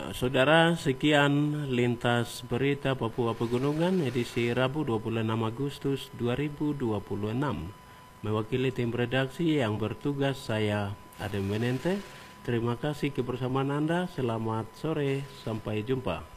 Saudara, sekian Lintas Berita Papua Pegunungan edisi Rabu 26 Agustus 2026. Mewakili tim redaksi yang bertugas, saya Adem Menente. Terima kasih kebersamaan Anda. Selamat sore, sampai jumpa.